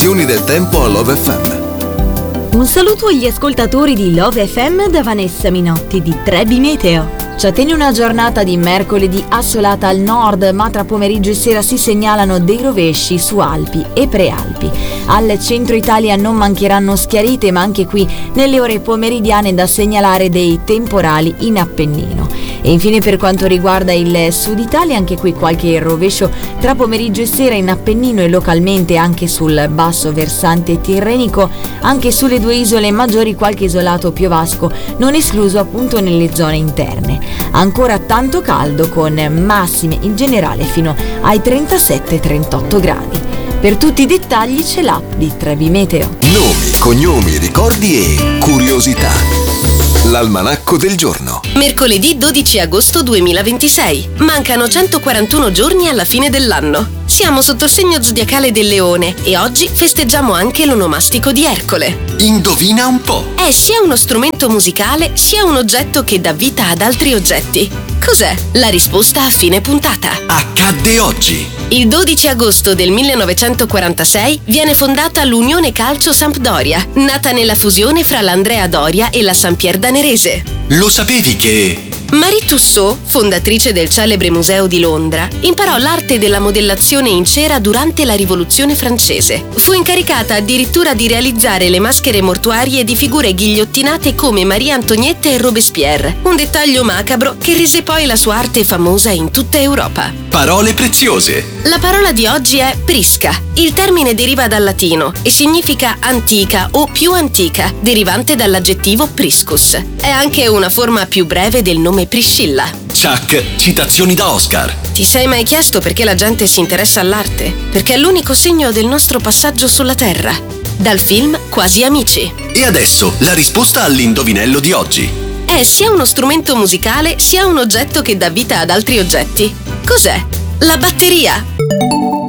condizioni del tempo a Love FM. Un saluto agli ascoltatori di Love FM da Vanessa Minotti di Trebi Meteo. Ci attende una giornata di mercoledì assolata al nord, ma tra pomeriggio e sera si segnalano dei rovesci su Alpi e Prealpi. Al centro Italia non mancheranno schiarite, ma anche qui nelle ore pomeridiane da segnalare dei temporali in Appennino. E infine per quanto riguarda il sud Italia, anche qui qualche rovescio tra pomeriggio e sera in Appennino e localmente anche sul basso versante tirrenico, anche sulle due isole maggiori qualche isolato piovasco, non escluso appunto nelle zone interne. Ancora tanto caldo con massime in generale fino ai 37-38 gradi. Per tutti i dettagli c'è l'app di Trebi Meteo. Nomi, cognomi, ricordi e curiosità. L'almanacco del giorno. Mercoledì 12 agosto 2026. Mancano 141 giorni alla fine dell'anno. Siamo sotto il segno zodiacale del Leone e oggi festeggiamo anche l'onomastico di Ercole. Indovina un po'. È sia uno strumento musicale sia un oggetto che dà vita ad altri oggetti. Cos'è? La risposta a fine puntata. Accadde oggi. Il 12 agosto del 1946 viene fondata l'Unione Calcio Sampdoria, nata nella fusione fra l'Andrea Doria e la Sampierre Danerese. Lo sapevi che... Marie Tussaud, fondatrice del celebre museo di Londra, imparò l'arte della modellazione in cera durante la Rivoluzione francese. Fu incaricata addirittura di realizzare le maschere mortuarie di figure ghigliottinate come Maria Antonietta e Robespierre, un dettaglio macabro che rese poi la sua arte famosa in tutta Europa. Parole preziose. La parola di oggi è prisca. Il termine deriva dal latino e significa antica o più antica, derivante dall'aggettivo priscus. È anche una forma più breve del nome Priscilla. Chuck, citazioni da Oscar. Ti sei mai chiesto perché la gente si interessa all'arte? Perché è l'unico segno del nostro passaggio sulla Terra. Dal film Quasi Amici. E adesso la risposta all'indovinello di oggi. È sia uno strumento musicale sia un oggetto che dà vita ad altri oggetti. Cos'è? La batteria.